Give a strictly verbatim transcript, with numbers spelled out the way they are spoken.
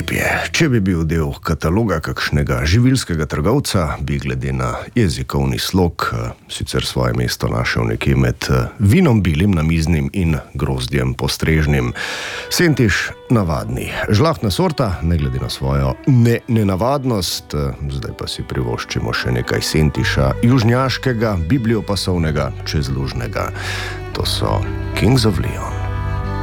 lep je. Če bi bil del kataloga kakšnega živilskega trgovca, bi glede na jezikovni slog sicer svoje mesto našel nekje med vinom bilim namiznim in grozdjem postrežnim. Sentiš navadni. Žlahtna sorta, ne glede na svojo ne, nenavadnost, zdaj pa si privoščimo še nekaj sentiša južnjaškega, bibliopasovnega, čezlužnega. To so Kings of Leon.